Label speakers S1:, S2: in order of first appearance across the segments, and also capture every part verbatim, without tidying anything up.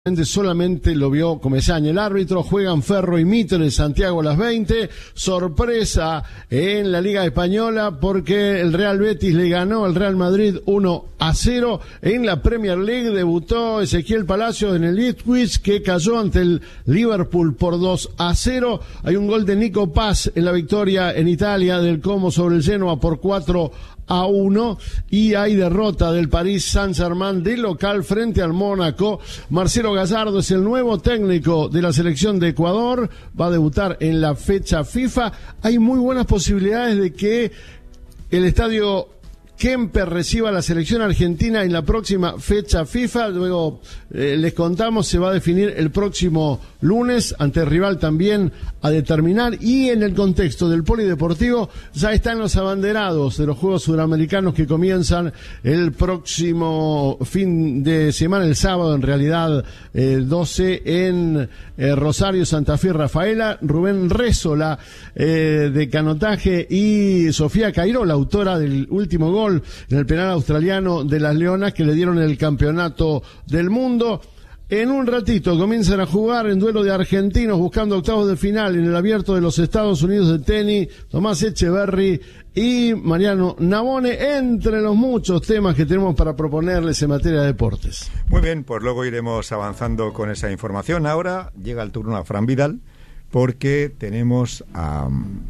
S1: Solamente lo vio Comesaña, el árbitro. Juegan Ferro y Mitre en Santiago a las veinte. Sorpresa en la Liga Española porque el Real Betis le ganó al Real Madrid uno a cero. En la Premier League debutó Ezequiel Palacios en el Ipswich, que cayó ante el Liverpool por dos a cero. Hay un gol de Nico Paz en la victoria en Italia del Como sobre el Genoa por cuatro a uno, y hay derrota del Paris Saint-Germain de local frente al Mónaco. Marcelo Gallardo es el nuevo técnico de la selección de Ecuador, va a debutar en la fecha FIFA. Hay muy buenas posibilidades de que el estadio Kemper reciba a la selección argentina en la próxima fecha FIFA. Luego eh, les contamos, se va a definir el próximo lunes ante el rival también a determinar. Y en el contexto del polideportivo ya están los abanderados de los Juegos Sudamericanos que comienzan el próximo fin de semana, el sábado en realidad, eh, doce en eh, Rosario, Santa Fe, Rafaela. Rubén Rézola eh, de canotaje y Sofía Cairó, la autora del último gol en el penal australiano de las Leonas que le dieron el campeonato del mundo. En un ratito comienzan a jugar en duelo de argentinos buscando octavos de final en el Abierto de los Estados Unidos de tenis, Tomás Echeverry y Mariano Navone, entre los muchos temas que tenemos para proponerles en materia de deportes.
S2: Muy bien, pues luego iremos avanzando con esa información. Ahora llega el turno a Fran Vidal, porque tenemos a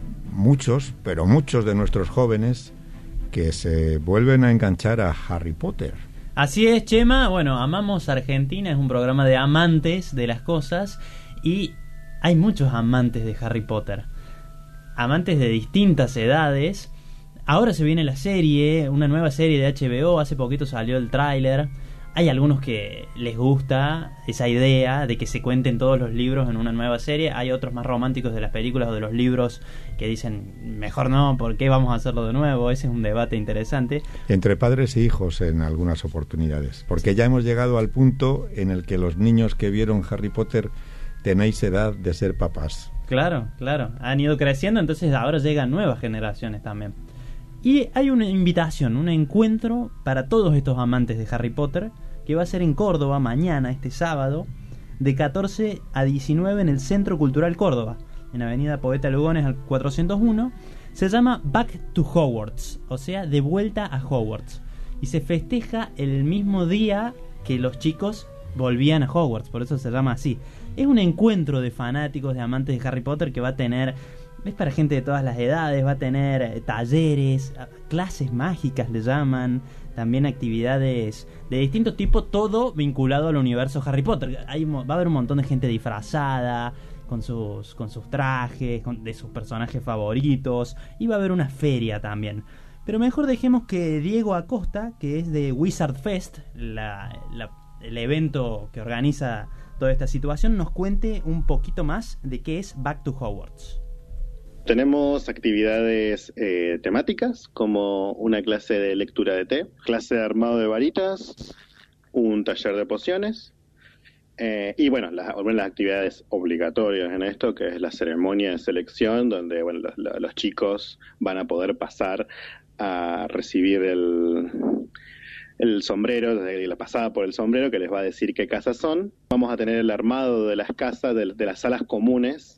S2: muchos, pero muchos de nuestros jóvenes que se vuelven a enganchar a Harry Potter.
S3: Así es, Chema. Bueno, Amamos Argentina es un programa de amantes de las cosas y hay muchos amantes de Harry Potter. Amantes de distintas edades. Ahora se viene la serie, una nueva serie de H B O. Hace poquito salió el tráiler. Hay algunos que les gusta esa idea de que se cuenten todos los libros en una nueva serie. Hay otros más románticos de las películas o de los libros que dicen, mejor no, ¿por qué vamos a hacerlo de nuevo? Ese es un debate interesante.
S2: Entre padres e hijos en algunas oportunidades. Porque ya hemos llegado al punto en el que los niños que vieron Harry Potter tenéis edad de ser papás.
S3: Claro, claro. Han ido creciendo, entonces ahora llegan nuevas generaciones también. Y hay una invitación, un encuentro para todos estos amantes de Harry Potter, que va a ser en Córdoba mañana, este sábado, de catorce a diecinueve en el Centro Cultural Córdoba, en Avenida Poeta Lugones al cuatrocientos uno. Se llama Back to Hogwarts, o sea, de vuelta a Hogwarts. Y se festeja el mismo día que los chicos volvían a Hogwarts, por eso se llama así. Es un encuentro de fanáticos, de amantes de Harry Potter, que va a tener... Es para gente de todas las edades, va a tener eh, talleres, clases mágicas le llaman, también actividades de distinto tipo, todo vinculado al universo Harry Potter. Hay, va a haber un montón de gente disfrazada, con sus, con sus trajes, con, de sus personajes favoritos, y va a haber una feria también. Pero mejor dejemos que Diego Acosta, que es de Wizard Fest, la, la, el evento que organiza toda esta situación, nos cuente un poquito más de qué es Back to Hogwarts.
S4: Tenemos actividades eh, temáticas, como una clase de lectura de té, clase de armado de varitas, un taller de pociones, eh, y bueno, las, bueno, las actividades obligatorias en esto, que es la ceremonia de selección, donde bueno, los, los chicos van a poder pasar a recibir el... el sombrero, la pasada por el sombrero, que les va a decir qué casas son. Vamos a tener el armado de las casas, de, de las salas comunes,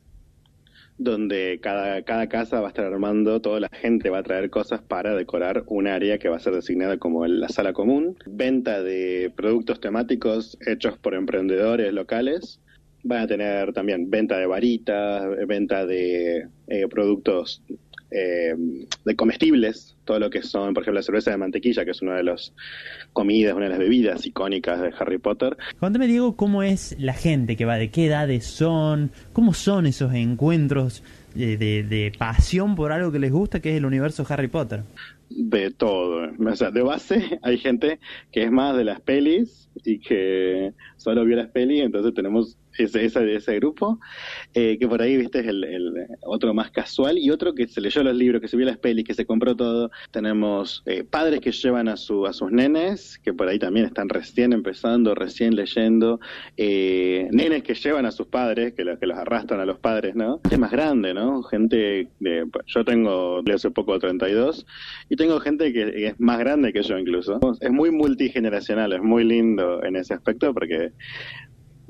S4: donde cada, cada casa va a estar armando, toda la gente va a traer cosas para decorar un área que va a ser designada como la sala común. Venta de productos temáticos hechos por emprendedores locales. Van a tener también venta de varitas, venta de eh, productos eh, de comestibles, todo lo que son, por ejemplo, la cerveza de mantequilla, que es una de las comidas, una de las bebidas icónicas de Harry Potter.
S3: Cuéntame, Diego, ¿cómo es la gente que va? ¿De qué edades son? ¿Cómo son esos encuentros de, de, de pasión por algo que les gusta, que es el universo Harry Potter?
S4: De todo. O sea, de base hay gente que es más de las pelis y que solo vio las pelis, entonces tenemos ese, ese, ese grupo, eh, que por ahí, viste, es el, el otro más casual, y otro que se leyó los libros, que se vio las pelis, que se compró todo. Tenemos eh, padres que llevan a su a sus nenes, que por ahí también están recién empezando, recién leyendo, eh, nenes que llevan a sus padres, que los, que los arrastran a los padres, ¿no? Es más grande, ¿no? Gente, de, yo tengo, hace poco treinta y dos, y tengo gente que es más grande que yo incluso. Es muy multigeneracional, es muy lindo en ese aspecto, porque